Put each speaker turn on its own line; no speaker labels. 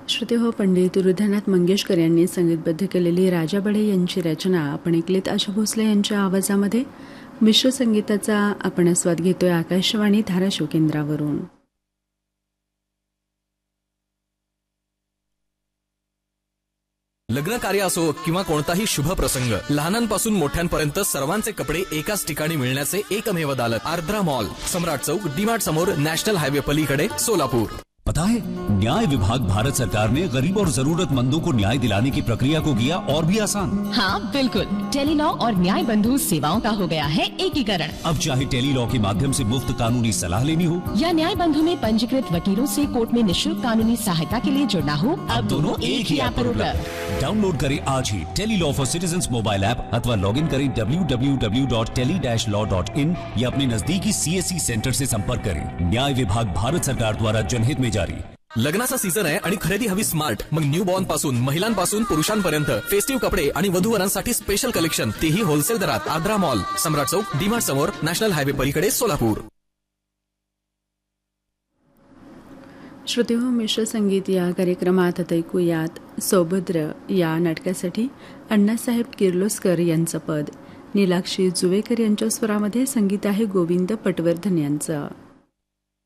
श्रोतेहो, पंडित हृदयनाथ मंगेशकर यांनी संगीतबद्ध केलेली राजा बढे यांची रचना आपण ऐकलीत. आशा भोसले यांच्या आवाजामध्ये मिश्र संगीताचा आपण आस्वाद घेतोय आकाशवाणी धाराशिव केंद्रावरून.
लग्न कार्य असो किंवा कोणताही शुभ प्रसंग, लहानांपासून मोठ्यांपर्यंत सर्वांचे कपडे एकाच ठिकाणी मिळण्याचे एकमेव दालत आर्द्रा मॉल, सम्राट चौक, डीमार्ट समोर, नॅशनल हायवे पलीकडे, सोलापूर.
पता है, न्याय विभाग भारत सरकार ने गरीब और जरूरतमंदों को न्याय दिलाने की प्रक्रिया को किया और भी आसान.
हाँ बिल्कुल, टेलीलॉ और न्याय बंधु सेवाओं का हो गया है एकीकरण.
अब चाहे टेलीलॉ के माध्यम से मुफ्त कानूनी सलाह लेनी हो
या न्याय बंधु में पंजीकृत वकीलों से कोर्ट में निःशुल्क कानूनी सहायता के लिए जुड़ना हो, अब दोनों एक ही ऐप पर उपलब्ध.
डाउनलोड करें आज ही Tele-Law for citizens mobile app अथवा लॉग इन करें www.tele-law.in या अपने नजदीकी CSC सेंटर से संपर्क करें. न्याय विभाग भारत सरकार द्वारा जनहित में जारी.
लग्नाचा सीझन आहे आणि खरेदी हवी स्मार्ट. मग न्यू बॉर्न पासून महिलांपासून पुरुषांपर्यंत फेस्टिव्ह कपडे आणि वधूवरांसाठी स्पेशल कलेक्शन, तेही होलसेल दरात. आर्द्रा मॉल, सम्राट चौक, डीमार्ट समोर, नॅशनल हायवे पलीकडे, सोलापूर.
श्रोतेहो, मिश्र संगीत या कार्यक्रमात आता ऐकूयात सौभद्र या नाटकासाठी अण्णासाहेब किर्लोस्कर यांचं पद, नीलाक्षी जुवेकर यांच्या स्वरामध्ये संगीत आहे गोविंद पटवर्धन यांचं.